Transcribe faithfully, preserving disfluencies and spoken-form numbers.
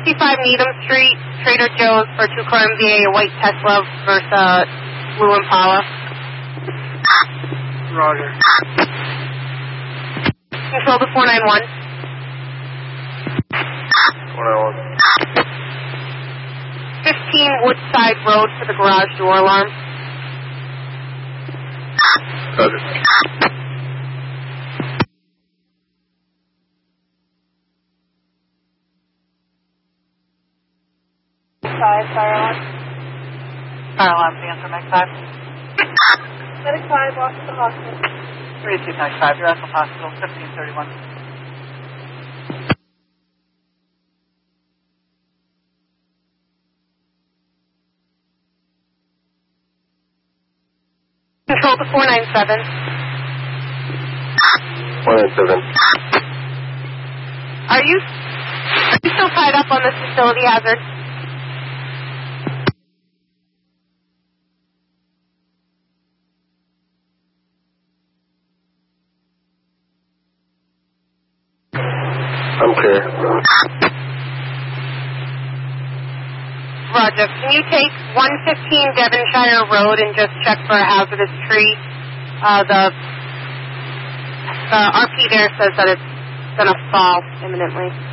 fifty-five Needham Street, Trader Joe's for two-car M V A, a white Tesla versus uh, blue Impala. Roger. Control to four nine one. four nine one. fifteen Woodside Road for the garage door alarm. Roger. Five, fire alarm. Fire alarm, answer, Mike five. Medic five, walk to the hospital. three two Mike five, you're at the hospital, fifteen thirty-one. Control to four nine seven. four nine seven. Are you, are you still tied up on this facility hazard? I'm clear. Roger. Can you take one fifteen Devonshire Road and just check for a hazardous tree? Uh, the, the R P there says that it's going to fall imminently.